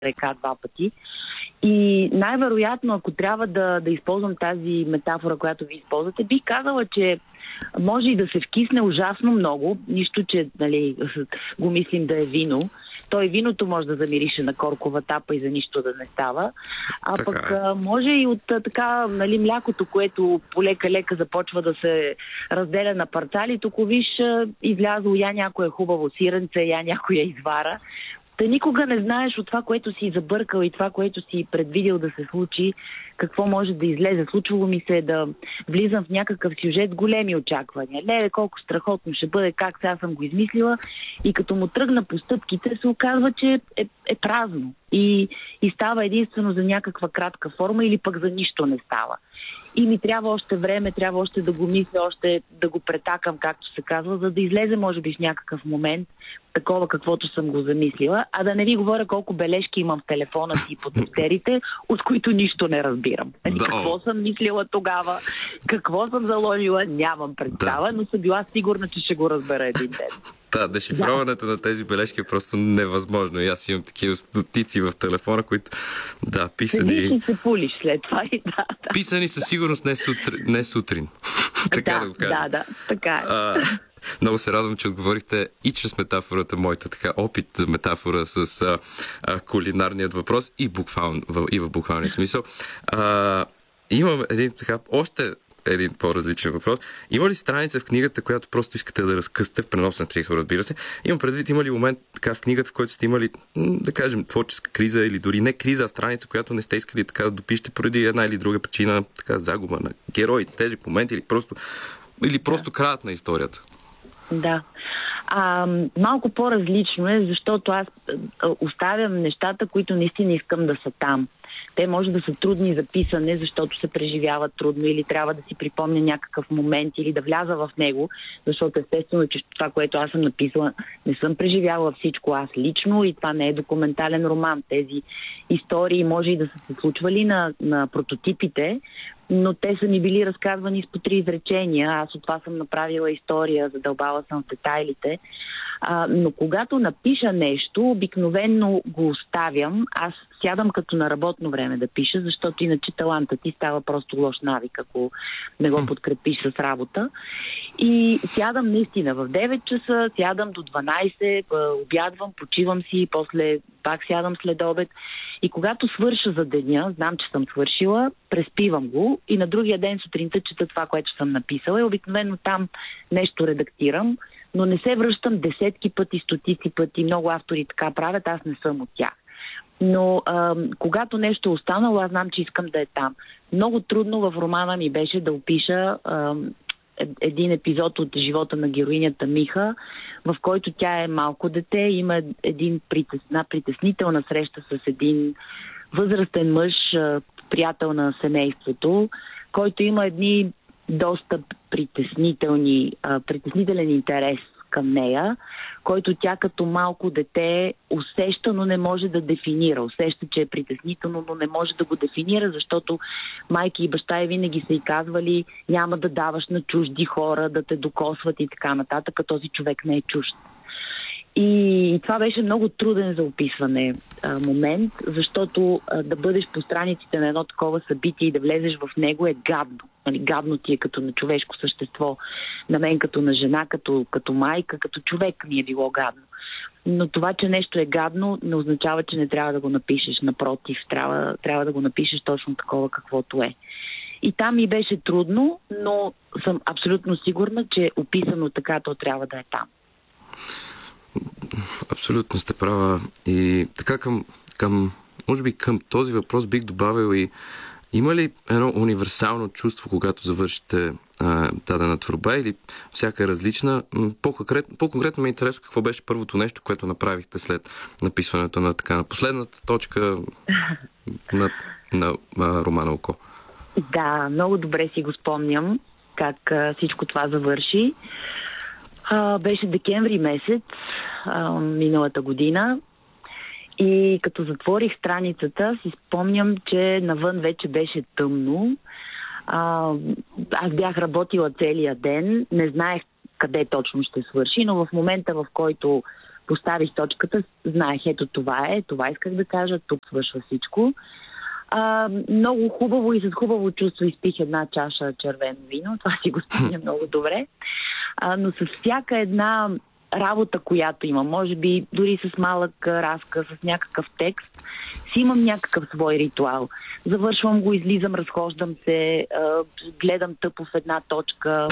река два пъти. И най-вероятно, ако трябва да използвам тази метафора, която ви използвате, бих казала, че може и да се вкисне ужасно много, нищо, че го мислим да е вино. Той виното може да замирише на коркова тапа и за нищо да не става. Пък може и от млякото, което полека-лека започва да се разделя на парцали. Тук виж, излязло я някое хубаво сиренце, я някоя извара. Та никога не знаеш от това, което си забъркал и това, което си предвидел да се случи, какво може да излезе. Случвало ми се да влизам в някакъв сюжет с големи очаквания. Леле, колко страхотно ще бъде, как сега съм го измислила. И като му тръгна по стъпките, се оказва, че е празно. И става единствено за някаква кратка форма или пък за нищо не става. И ми трябва още време, трябва още да го мисля, още да го претакам, както се казва, за да излезе, може би, в някакъв момент такова, каквото съм го замислила. А да не ви говоря колко бележки имам в телефона си по тефтерите, от които нищо не разбирам. Какво съм мислила тогава, какво съм заложила, нямам представа, но съм била сигурна, че ще го разбера един ден. Да, дешифроването на тези бележки е просто невъзможно. И аз имам такива стотици в телефона, които писани... Седиш и се пулиш след това. Писани със сигурност не сутрин. Така да го кажа. Да, така е. Много се радвам, че отговорихте и чрез метафората, моята опит за метафора с кулинарният въпрос и в буквалния смисъл. Имам още един по-различен въпрос. Има ли страница в книгата, която просто искате да разкъсте в преносен смисъл, разбира се? Имам предвид, има ли момент така в книгата, в който сте имали, да кажем, творческа криза или дори не криза, а страница, която не сте искали така да допишете поради една или друга причина, така загуба на герои, тежък момент или просто краят на историята? Да. Малко по-различно е, защото аз оставям нещата, които наистина искам да са там. Те може да са трудни за писане, защото се преживяват трудно или трябва да си припомня някакъв момент или да вляза в него, защото естествено, че това, което аз съм написала, не съм преживяла всичко аз лично и това не е документален роман. Тези истории може и да са се случвали на прототипите, но те са ми били разказвани с по 3 изречения. Аз от това съм направила история, задълбала съм в детайлите. Но когато напиша нещо, обикновенно го оставям. Аз сядам като на работно време да пиша, защото иначе талантът ти става просто лош навик, ако не го подкрепиш с работа. И сядам наистина в 9 часа, сядам до 12, обядвам, почивам си, после пак сядам след обед. И когато свърша за деня, знам, че съм свършила, преспивам го и на другия ден сутринта чета това, което съм написала и обикновено там нещо редактирам, но не се връщам десетки пъти, стотици пъти. Много автори така правят, аз не съм от тях. Но когато нещо е останало, аз знам, че искам да е там. Много трудно в романа ми беше да опиша един епизод от живота на героинята Миха, в който тя е малко дете, има една притеснителна среща с един възрастен мъж, приятел на семейството, който има едни доста притеснителен интерес към нея, който тя като малко дете усеща, но не може да дефинира. Усеща, че е притеснително, но не може да го дефинира, защото майки и баща винаги са й казвали: няма да даваш на чужди хора, да те докосват и така нататък, а този човек не е чужд. И това беше много труден за описване момент, защото да бъдеш по страниците на едно такова събитие и да влезеш в него е гадно. Гадно ти е като на човешко същество. На мен като на жена, като майка, като човек ми е било гадно. Но това, че нещо е гадно, не означава, че не трябва да го напишеш. Напротив, трябва да го напишеш точно такова, каквото е. И там ми беше трудно, но съм абсолютно сигурна, че описано така, то трябва да е там. Абсолютно сте права. И така може би към този въпрос бих добавил и има ли едно универсално чувство, когато завършите дадена творба или всяка е различна? По-конкретно ме е интересно какво беше първото нещо, което направихте след написването на последната точка на романа Око. Да, много добре си го спомням как всичко това завърши. Беше декември месец миналата година и като затворих страницата, си спомням, че навън вече беше тъмно. Аз бях работила целия ден, не знаех къде точно ще свърши, но в момента, в който поставих точката, знаех, ето това исках да кажа, тук свършва всичко. Много хубаво и с хубаво чувство изпих една чаша червено вино, това си го спомня много добре. Но с всяка една работа, която имам, може би дори с малък разказ, с някакъв текст, си имам някакъв свой ритуал. Завършвам го, излизам, разхождам се, гледам тъпо в една точка,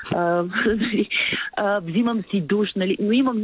взимам си душ, нали? Но имам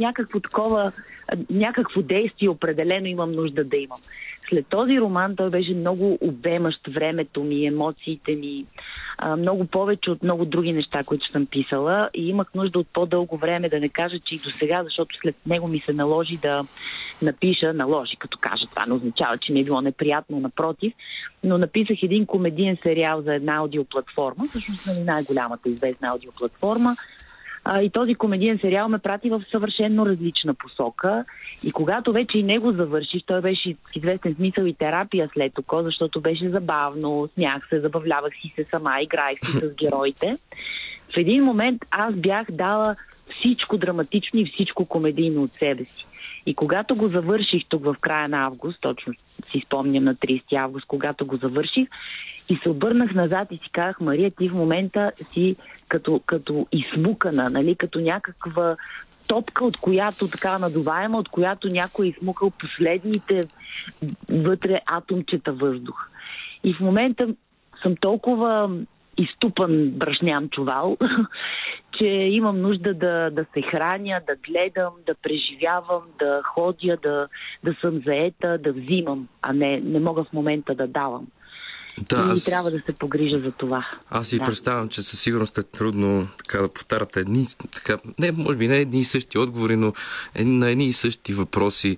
някакво действие, определено имам нужда да имам. След този роман той беше много обемащ времето ми, емоциите ми, много повече от много други неща, които съм писала и имах нужда от по-дълго време, да не кажа, че и до сега, защото след него ми се наложи да напиша, като кажа, това не означава, че ми е било неприятно, напротив, но написах един комедиен сериал за една аудиоплатформа, всъщност най-голямата известна аудиоплатформа. И този комедиен сериал ме прати в съвършено различна посока. И когато вече и него завърших, той беше в известен смисъл и терапия след око, защото беше забавно, смях се, забавлявах си се сама, играех си с героите. В един момент аз бях дала всичко драматично и всичко комедийно от себе си. И когато го завърших тук в края на август, точно си спомням на 30 август, когато го завърших, и се обърнах назад и си казах, Мария, ти в момента си като изсмукана, нали, като някаква топка, от която така надуваема, от която някой е изсмукал последните вътре атомчета въздух. И в момента съм толкова изтупан брашнян чувал, че имам нужда да се храня, да гледам, да преживявам, да ходя, да съм заета, да взимам, а не мога в момента да давам. Да, и трябва да се погрижа за това. Аз си представям, че със сигурност е трудно така да повтаряте едни, може би не едни и същи отговори, но на едни и същи въпроси.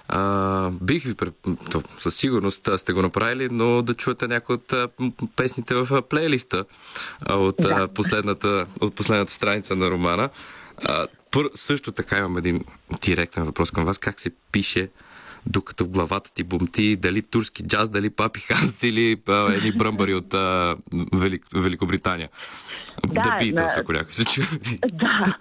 Бих ви, със сигурност сте го направили, но да чуете някои от песните в плейлиста от последната страница на романа. Също така имам един директен въпрос към вас. Как се пише, докато в главата ти бумти, дали турски джаз, дали Папи Ханс или едни бръмбари от Великобритания? Да Beatles, ако някой се чуе. Да.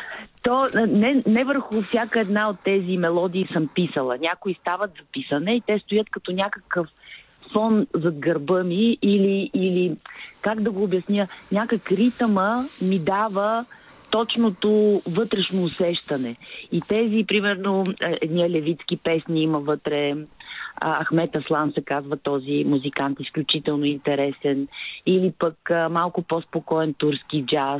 То не върху всяка една от тези мелодии съм писала. Някои стават за писане и те стоят като някакъв фон зад гърба ми или как да го обясня, някак ритъма ми дава точното вътрешно усещане. И тези, примерно, едни левитски песни има вътре, Ахмет Аслан се казва този музикант, изключително интересен, или пък малко по-спокоен турски джаз.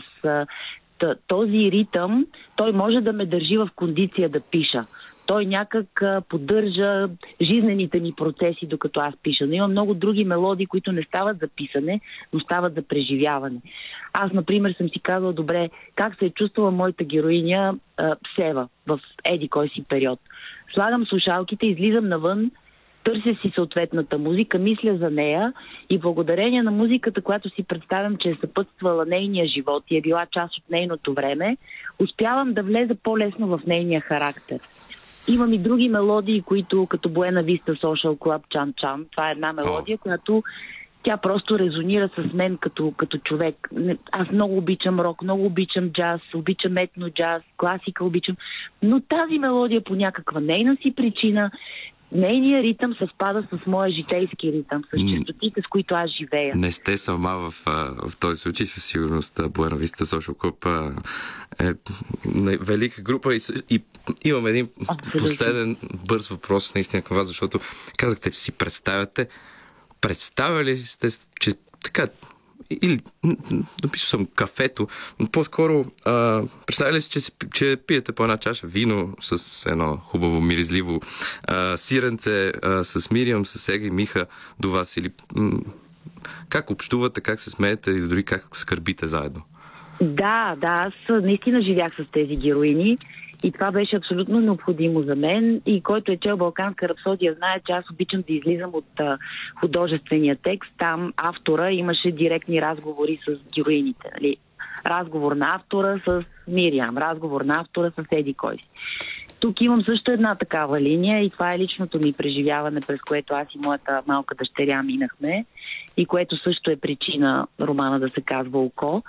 Този ритъм, той може да ме държи в кондиция да пиша. Той някак поддържа жизнените ми процеси, докато аз пиша. Но има много други мелодии, които не стават за писане, но стават за преживяване. Аз, например, съм си казала, добре, как се е чувствала моята героиня Сева в еди кой си период. Слагам слушалките, излизам навън, търся си съответната музика, мисля за нея и благодарение на музиката, която си представям, че е съпътствала нейния живот и е била част от нейното време, успявам да влеза по-лесно в нейния характер. Имам и други мелодии, които като Буена Виста Social Club Чан Чан. Това е една мелодия, която тя просто резонира с мен като човек. Аз много обичам рок, много обичам джаз, обичам етно джаз, класика обичам. Но тази мелодия по някаква нейна си причина, нейният ритъм съвпада с моя житейски ритъм, с честотите, с които аз живея. Не сте сама в този случай, със сигурност. Буена Виста Social Club е велика група и имам един последен бърз въпрос наистина към вас, защото казахте, че си представяте. Представяли сте, че така, или написал съм кафето, но по-скоро представяли сте, че пиете по една чаша вино с едно хубаво миризливо сиренце с Мириам, с Сега и Миха до вас, или как общувате, как се смеете и дори как скърбите заедно? Да, аз наистина живях с тези героини и това беше абсолютно необходимо за мен. И който е чел Балканска рапсодия знае, че аз обичам да излизам от художествения текст. Там автора имаше директни разговори с героините. Нали? Разговор на автора с Мириам, разговор на автора с еди кой си. Тук имам също една такава линия и това е личното ми преживяване, през което аз и моята малка дъщеря минахме и което също е причина романа да се казва Око.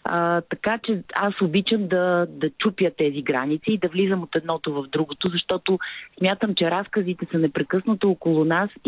Така че аз обичам да чупя тези граници и да влизам от едното в другото, защото смятам, че разказите са непрекъснато около нас